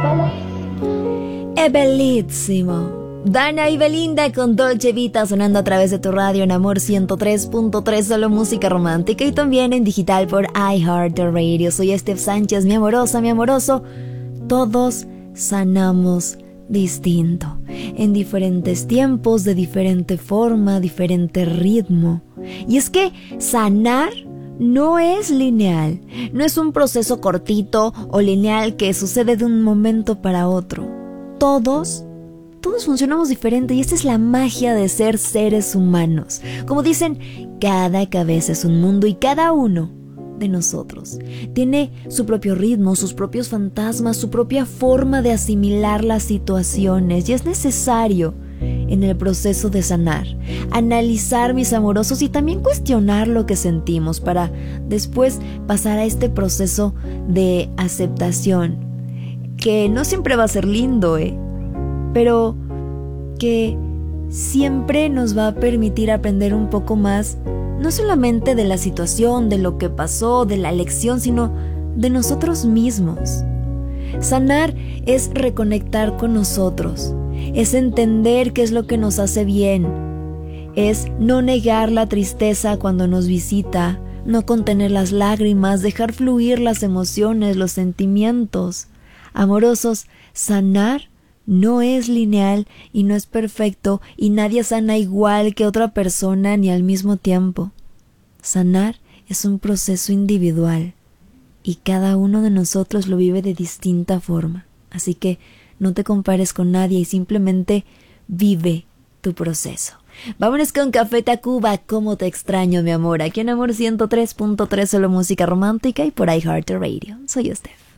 È bellissimo. Dana y Belinda con Dolce Vita sonando a través de tu radio en Amor 103.3, solo música romántica, y también en digital por iHeartRadio. Soy Steph Sánchez, mi amorosa, mi amoroso. Todos sanamos distinto, en diferentes tiempos, de diferente forma, diferente ritmo. Y es que sanar no es lineal, no es un proceso cortito o lineal que sucede de un momento para otro. Todos funcionamos diferente, y esta es la magia de ser seres humanos. Como dicen, cada cabeza es un mundo, y cada uno de nosotros tiene su propio ritmo, sus propios fantasmas, su propia forma de asimilar las situaciones, y es necesario en el proceso de sanar analizar, mis amorosos, y también cuestionar lo que sentimos para después pasar a este proceso de aceptación, que no siempre va a ser lindo, pero que siempre nos va a permitir aprender un poco más, no solamente de la situación, de lo que pasó, de la lección, sino de nosotros mismos. Sanar es reconectar con nosotros, es entender qué es lo que nos hace bien, es no negar la tristeza cuando nos visita, no contener las lágrimas, dejar fluir las emociones, los sentimientos. Amorosos, sanar no es lineal y no es perfecto, y nadie sana igual que otra persona ni al mismo tiempo. Sanar es un proceso individual y cada uno de nosotros lo vive de distinta forma. Así que no te compares con nadie y simplemente vive tu proceso. Vámonos con Café Tacuba, cómo te extraño, mi amor, aquí en Amor 103.3, solo música romántica, y por iHeartRadio. Soy Steph.